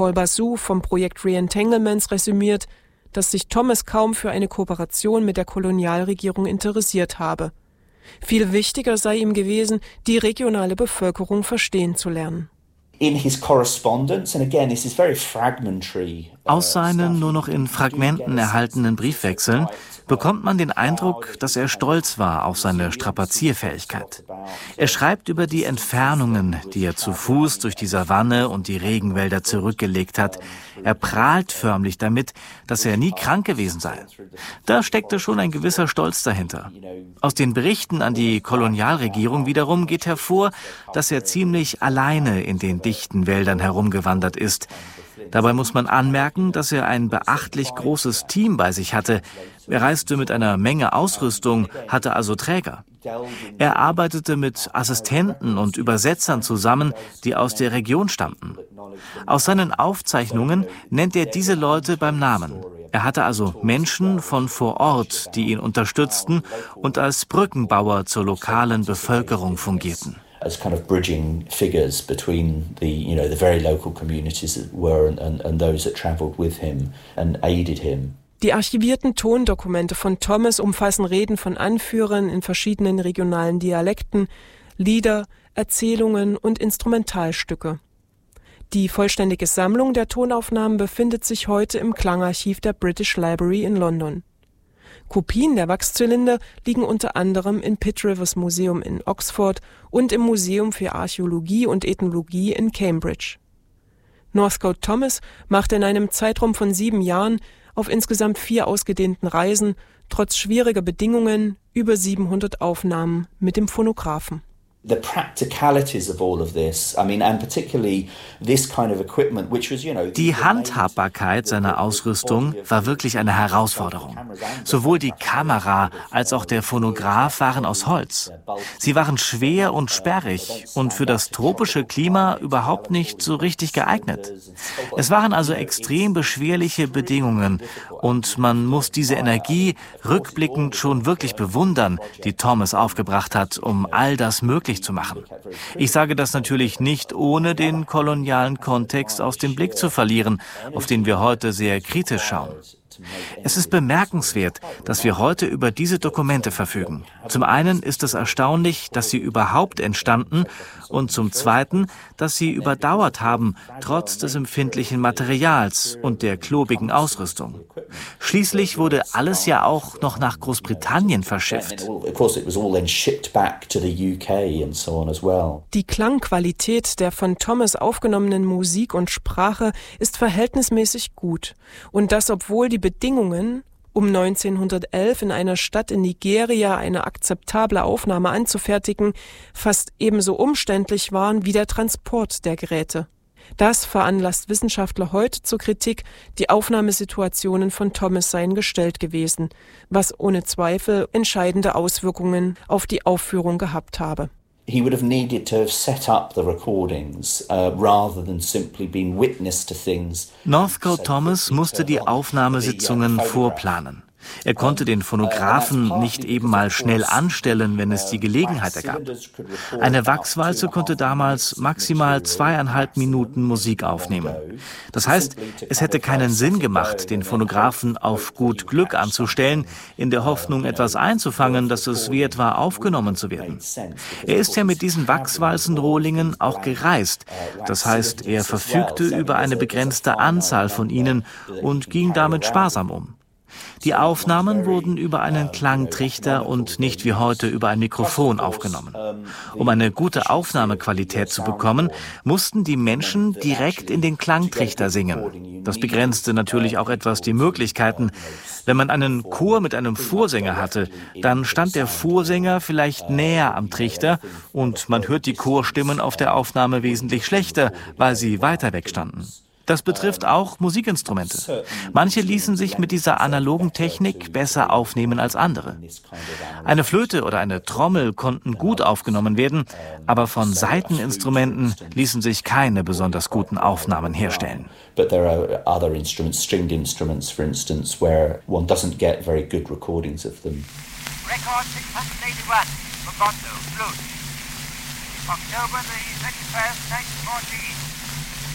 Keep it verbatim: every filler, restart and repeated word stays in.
Paul Basu vom Projekt Re-Entanglements resümiert, dass sich Thomas kaum für eine Kooperation mit der Kolonialregierung interessiert habe. Viel wichtiger sei ihm gewesen, die regionale Bevölkerung verstehen zu lernen. Aus seinen nur noch in Fragmenten erhaltenen Briefwechseln bekommt man den Eindruck, dass er stolz war auf seine Strapazierfähigkeit. Er schreibt über die Entfernungen, die er zu Fuß durch die Savanne und die Regenwälder zurückgelegt hat. Er prahlt förmlich damit, dass er nie krank gewesen sei. Da steckte schon ein gewisser Stolz dahinter. Aus den Berichten an die Kolonialregierung wiederum geht hervor, dass er ziemlich alleine in den dichten Wäldern herumgewandert ist. Dabei muss man anmerken, dass er ein beachtlich großes Team bei sich hatte. Er reiste mit einer Menge Ausrüstung, hatte also Träger. Er arbeitete mit Assistenten und Übersetzern zusammen, die aus der Region stammten. Aus seinen Aufzeichnungen nennt er diese Leute beim Namen. Er hatte also Menschen von vor Ort, die ihn unterstützten und als Brückenbauer zur lokalen Bevölkerung fungierten. As kind of bridging figures between the, you know, the very local communities that were and, and, and those that travelled with him and aided him. Die archivierten Tondokumente von Thomas umfassen Reden von Anführern in verschiedenen regionalen Dialekten, Lieder, Erzählungen und Instrumentalstücke. Die vollständige Sammlung der Tonaufnahmen befindet sich heute im Klangarchiv der British Library in London. Kopien der Wachszylinder liegen unter anderem im Pitt Rivers Museum in Oxford und im Museum für Archäologie und Ethnologie in Cambridge. Northcote Thomas machte in einem Zeitraum von sieben Jahren auf insgesamt vier ausgedehnten Reisen trotz schwieriger Bedingungen über siebenhundert Aufnahmen mit dem Phonographen. The practicalities of all of this, I mean, and particularly this kind of equipment, which was, you know... Die Handhabbarkeit seiner Ausrüstung war wirklich eine Herausforderung. Sowohl die Kamera als auch der Phonograph waren aus Holz. Sie waren schwer und sperrig und für das tropische Klima überhaupt nicht so richtig geeignet. Es waren also extrem beschwerliche Bedingungen und man muss diese Energie rückblickend schon wirklich bewundern, die Thomas aufgebracht hat, um all das möglich zu machen. Ich sage das natürlich nicht, ohne den kolonialen Kontext aus dem Blick zu verlieren, auf den wir heute sehr kritisch schauen. Es ist bemerkenswert, dass wir heute über diese Dokumente verfügen. Zum einen ist es erstaunlich, dass sie überhaupt entstanden und zum zweiten, dass sie überdauert haben, trotz des empfindlichen Materials und der klobigen Ausrüstung. Schließlich wurde alles ja auch noch nach Großbritannien verschifft. Die Klangqualität der von Thomas aufgenommenen Musik und Sprache ist verhältnismäßig gut. Und das, obwohl die Bedingungen, um neunzehnhundertelf in einer Stadt in Nigeria eine akzeptable Aufnahme anzufertigen, fast ebenso umständlich waren wie der Transport der Geräte. Das veranlasst Wissenschaftler heute zur Kritik, die Aufnahmesituationen von Thomas seien gestellt gewesen, was ohne Zweifel entscheidende Auswirkungen auf die Aufführung gehabt habe. He would have needed to have set up the recordings uh, rather than simply been witness to things. Northcote Thomas musste die Aufnahmesitzungen vorplanen. Er konnte den Phonographen nicht eben mal schnell anstellen, wenn es die Gelegenheit ergab. Eine Wachswalze konnte damals maximal zweieinhalb Minuten Musik aufnehmen. Das heißt, es hätte keinen Sinn gemacht, den Phonographen auf gut Glück anzustellen, in der Hoffnung, etwas einzufangen, das es wert war, aufgenommen zu werden. Er ist ja mit diesen Wachswalzenrohlingen auch gereist. Das heißt, er verfügte über eine begrenzte Anzahl von ihnen und ging damit sparsam um. Die Aufnahmen wurden über einen Klangtrichter und nicht wie heute über ein Mikrofon aufgenommen. Um eine gute Aufnahmequalität zu bekommen, mussten die Menschen direkt in den Klangtrichter singen. Das begrenzte natürlich auch etwas die Möglichkeiten. Wenn man einen Chor mit einem Vorsänger hatte, dann stand der Vorsänger vielleicht näher am Trichter und man hört die Chorstimmen auf der Aufnahme wesentlich schlechter, weil sie weiter weg standen. Das betrifft auch Musikinstrumente. Manche ließen sich mit dieser analogen Technik besser aufnehmen als andere. Eine Flöte oder eine Trommel konnten gut aufgenommen werden, aber von Saiteninstrumenten ließen sich keine besonders guten Aufnahmen herstellen. But there are other instruments, stringed instruments, for instance, where one doesn't get very good recordings of them. Record six hundred eighty-one for Bondo, flute. October the twenty-first, nineteen fourteen.